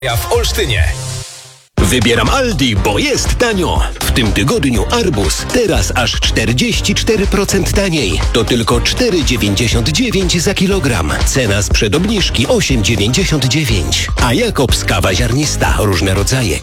w Olsztynie. Wybieram Aldi, bo jest tanio. W tym tygodniu arbuz teraz aż 44% taniej. To tylko 4,99 za kilogram. Cena sprzed obniżki 8,99. A Jakobs kawa ziarnista, różne rodzaje.